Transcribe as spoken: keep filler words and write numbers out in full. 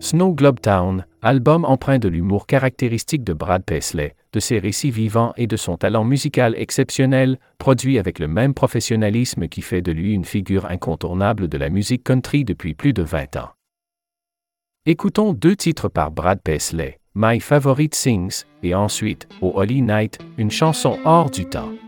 Snow Globe Town, album empreint de l'humour caractéristique de Brad Paisley, de ses récits vivants et de son talent musical exceptionnel, produit avec le même professionnalisme qui fait de lui une figure incontournable de la musique country depuis plus de vingt ans. Écoutons deux titres par Brad Paisley, My Favorite Things, et ensuite, Oh Holy Night, une chanson hors du temps.